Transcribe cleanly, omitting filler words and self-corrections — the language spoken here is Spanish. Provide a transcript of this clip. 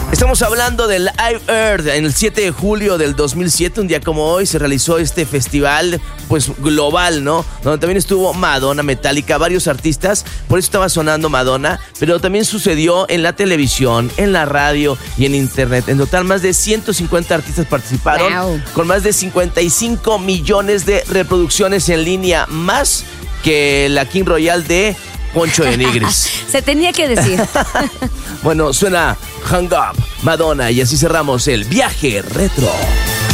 Estamos hablando del Live Earth. En el 7 de julio del 2007, un día como hoy, se realizó este festival, pues global, ¿no? Donde también estuvo Madonna, Metallica, varios artistas. Por eso estaba sonando Madonna, pero también sucedió en la televisión, en la radio y en internet. En total, más de 150 artistas participaron, Wow, con más de 55 millones de reproducciones en línea, más que la King Royal de Poncho de Nigris. se tenía que decir. Bueno, suena Hang Up, Madonna, y así cerramos el viaje retro.